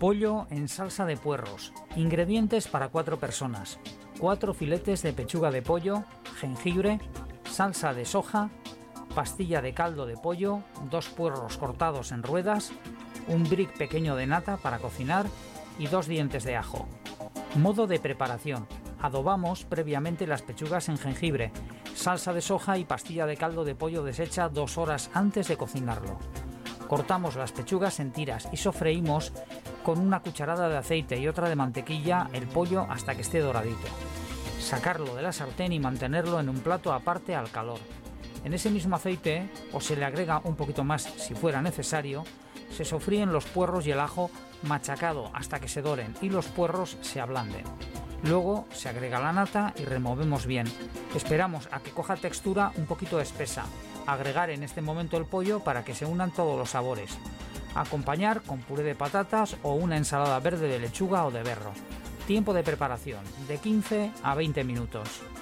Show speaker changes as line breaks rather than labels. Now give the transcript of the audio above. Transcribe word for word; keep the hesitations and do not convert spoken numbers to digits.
Pollo en salsa de puerros. Ingredientes para cuatro personas: cuatro filetes de pechuga de pollo, jengibre, salsa de soja, pastilla de caldo de pollo, dos puerros cortados en ruedas, un brick pequeño de nata para cocinar y dos dientes de ajo. Modo de preparación: adobamos previamente las pechugas en jengibre, salsa de soja y pastilla de caldo de pollo deshecha dos horas antes de cocinarlo. Cortamos las pechugas en tiras y sofreímos con una cucharada de aceite y otra de mantequilla el pollo hasta que esté doradito. Sacarlo de la sartén y mantenerlo en un plato aparte al calor. En ese mismo aceite, o se le agrega un poquito más si fuera necesario, se sofríen los puerros y el ajo machacado hasta que se doren y los puerros se ablanden. Luego se agrega la nata y removemos bien. Esperamos a que coja textura un poquito espesa. Agregar en este momento el pollo para que se unan todos los sabores. Acompañar con puré de patatas o una ensalada verde de lechuga o de berro. Tiempo de preparación de quince a veinte minutos.